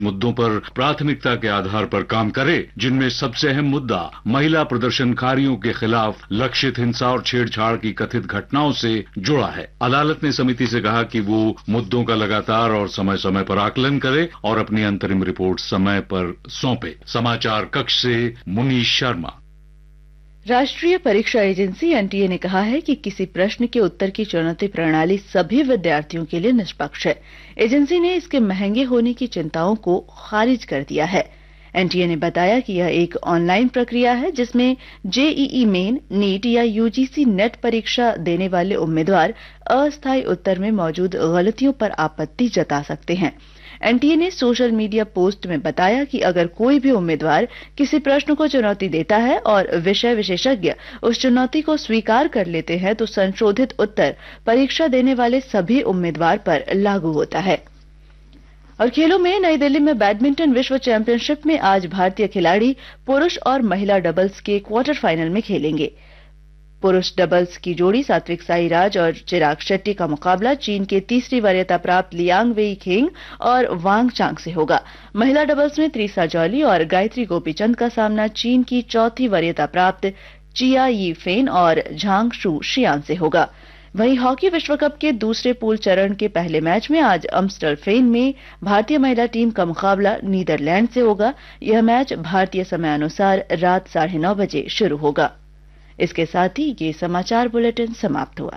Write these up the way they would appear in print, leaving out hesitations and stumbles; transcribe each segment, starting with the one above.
मुद्दों पर प्राथमिकता के आधार पर काम करे, जिनमें सबसे अहम मुद्दा महिला प्रदर्शनकारियों के खिलाफ लक्षित हिंसा और छेड़छाड़ की कथित घटनाओं से जुड़ा है। अदालत ने समिति से कहा कि वो मुद्दों का लगातार और समय समय पर आकलन करे और अपनी अंतरिम रिपोर्ट समय पर सौंपे। समाचार कक्ष से मुनीश शर्मा। राष्ट्रीय परीक्षा एजेंसी एनटीए ने कहा है कि किसी प्रश्न के उत्तर की चुनौती प्रणाली सभी विद्यार्थियों के लिए निष्पक्ष है। एजेंसी ने इसके महंगे होने की चिंताओं को खारिज कर दिया है। एनटीए ने बताया कि यह एक ऑनलाइन प्रक्रिया है जिसमें जेईई मेन, नीट या यूजीसी नेट परीक्षा देने वाले उम्मीदवार अस्थायी उत्तर में मौजूद गलतियों पर आपत्ति जता सकते हैं। एनटीए ने सोशल मीडिया पोस्ट में बताया कि अगर कोई भी उम्मीदवार किसी प्रश्न को चुनौती देता है और विषय विशेषज्ञ उस चुनौती को स्वीकार कर लेते हैं तो संशोधित उत्तर परीक्षा देने वाले सभी उम्मीदवार पर लागू होता है। और खेलों में नई दिल्ली में बैडमिंटन विश्व चैंपियनशिप में आज भारतीय खिलाड़ी पुरुष और महिला डबल्स के क्वार्टर फाइनल में खेलेंगे। पुरुष डबल्स की जोड़ी सात्विक साईराज और चिराग शेट्टी का मुकाबला चीन के तीसरी वरीयता प्राप्त लियांग वेई खेंग और वांग चांग से होगा। महिला डबल्स में त्रिसा जॉली और गायत्री गोपीचंद का सामना चीन की चौथी वरीयता प्राप्त चिया यी फेन और झांग शू शियान से होगा। वहीं हॉकी विश्व कप के दूसरे पूल चरण के पहले मैच में आज अम्स्टरफेन में भारतीय महिला टीम का मुकाबला नीदरलैंड से होगा। यह मैच भारतीय समयानुसार रात 9:30 बजे शुरू होगा। इसके साथ ही ये समाचार बुलेटिन समाप्त हुआ।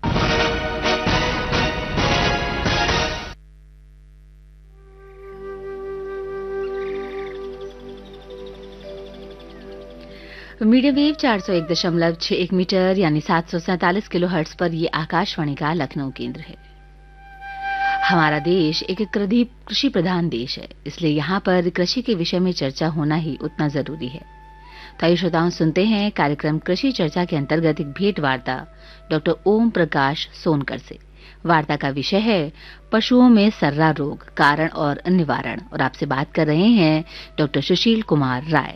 मीडियम वेव 401.61 मीटर यानी 747 किलोहर्ट्ज पर ये आकाशवाणी का लखनऊ केंद्र है। हमारा देश एक कृषि प्रधान देश है, इसलिए यहाँ पर कृषि के विषय में चर्चा होना ही उतना जरूरी है। तो आइए श्रोताओं सुनते हैं कार्यक्रम कृषि चर्चा के अंतर्गत एक भेंट वार्ता डॉक्टर ओम प्रकाश सोनकर से। वार्ता का विषय है पशुओं में सर्रा रोग, कारण और निवारण, और आपसे बात कर रहे हैं डॉक्टर सुशील कुमार राय।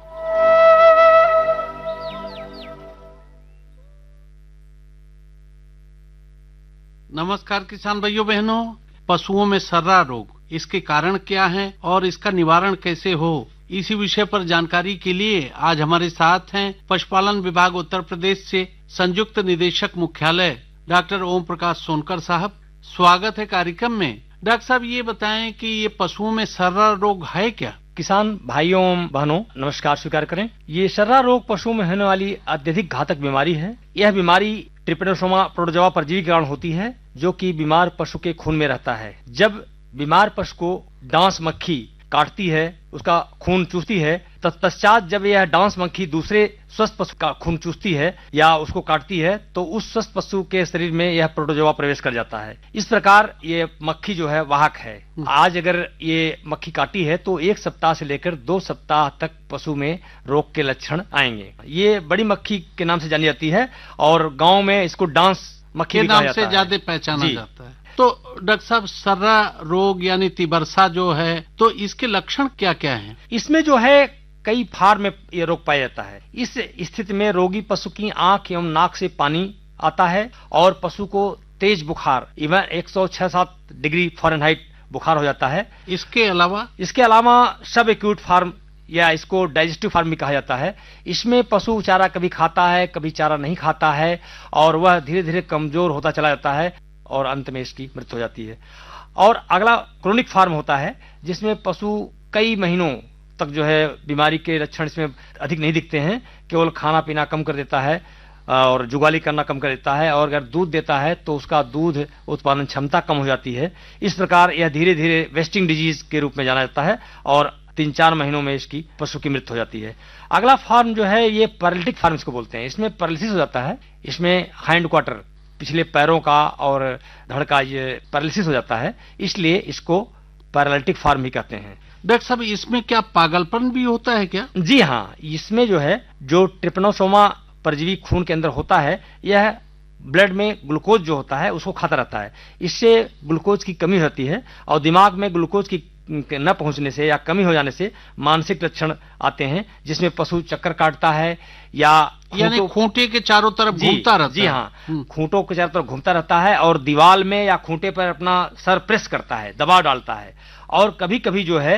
नमस्कार किसान भाइयों बहनों। पशुओं में सर्रा रोग, इसके कारण क्या हैं और इसका निवारण कैसे हो, इसी विषय पर जानकारी के लिए आज हमारे साथ हैं पशुपालन विभाग उत्तर प्रदेश से संयुक्त निदेशक मुख्यालय डॉक्टर ओम प्रकाश सोनकर साहब। स्वागत है कार्यक्रम में। डॉक्टर साहब ये बताएं कि ये पशुओं में सर्रा रोग है क्या? किसान भाइयों बहनों नमस्कार स्वीकार करें। ये सर्रा रोग पशुओं में होने वाली अत्यधिक घातक बीमारी है। यह बीमारी ट्रिपेनोसोमा प्रोटोजोआ परजीवी के कारण होती है, जो कि बीमार पशु के खून में रहता है। जब बीमार पशु को डांस मक्खी काटती है, उसका खून चूसती है, तत्पश्चात जब यह डांस मक्खी दूसरे स्वस्थ पशु का खून चूसती है या उसको काटती है तो उस स्वस्थ पशु के शरीर में यह प्रोटोजोआ प्रवेश कर जाता है। इस प्रकार ये मक्खी जो है वाहक है। आज अगर ये मक्खी काटी है तो 1 सप्ताह से लेकर 2 सप्ताह तक पशु में रोग के लक्षण आएंगे। ये बड़ी मक्खी के नाम से जानी जाती है और गाँव में इसको डांस मक्खी के नाम से ज्यादा पहचाना जाता है। तो डॉक्टर साहब सर्रा रोग यानी तिबरसा जो है, तो इसके लक्षण क्या क्या हैं? इसमें जो है कई फार्म में ये रोग पाया जाता है। इस स्थिति में रोगी पशु की आंख एवं नाक से पानी आता है और पशु को तेज बुखार इवन 106-7 डिग्री फ़ारेनहाइट बुखार हो जाता है। इसके अलावा सब एक्यूट फार्म या इसको डाइजेस्टिव फार्म भी कहा जाता है। इसमें पशु चारा कभी खाता है, कभी चारा नहीं खाता है और वह धीरे धीरे कमजोर होता चला जाता है और अंत में इसकी मृत्यु हो जाती है। और अगला क्रोनिक फार्म होता है, जिसमें पशु कई महीनों तक जो है बीमारी के लक्षण इसमें अधिक नहीं दिखते हैं, केवल खाना पीना कम कर देता है और जुगाली करना कम कर देता है, और अगर दूध देता है तो उसका दूध उत्पादन क्षमता कम हो जाती है। इस प्रकार यह धीरे धीरे वेस्टिंग डिजीज के रूप में जाना जाता है और 3-4 महीनों में इसकी पशु की मृत्यु हो जाती है। अगला फार्म जो है ये पैरालिटिक फार्म इसको बोलते हैं। इसमें पैरालिसिस हो जाता है, इसमें हैंड क्वार्टर पिछले पैरों का और धड़ का ये पैरालिसिस हो जाता है, इसलिए इसको पैरालिटिक फार्म भी कहते हैं। डॉक्टर साहब इसमें क्या पागलपन भी होता है क्या? जी हाँ, इसमें जो है जो ट्रिपेनोसोमा परजीवी खून के अंदर होता है, यह ब्लड में ग्लूकोज जो होता है उसको खाता रहता है। इससे ग्लूकोज की कमी होती है और दिमाग में ग्लूकोज की न पहुंचने से या कमी हो जाने से मानसिक लक्षण आते हैं, जिसमें पशु चक्कर काटता है या यानी खूंटे के चारों तरफ घूमता रहता है। जी हाँ, खूंटों के चारों तरफ घूमता रहता है और दीवार में या खूंटे पर अपना सर प्रेस करता है, दबाव डालता है। और कभी कभी जो है